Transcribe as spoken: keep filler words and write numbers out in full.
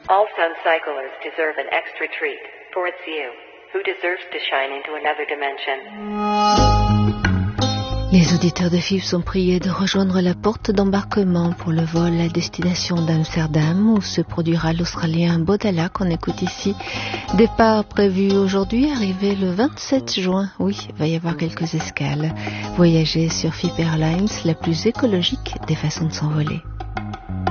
All sun cyclers deserve an extra treat, for it's you who deserves to shine into another dimension. Les auditeurs de F I B sont priés de rejoindre la porte d'embarquement pour le vol à destination d'Amsterdam où se produira l'Australien Bodala qu'on écoute ici. Départ prévu aujourd'hui, arrivé le vingt-sept juin. Oui, il va y avoir quelques escales. Voyager sur F I B Airlines, la plus écologique des façons de s'envoler.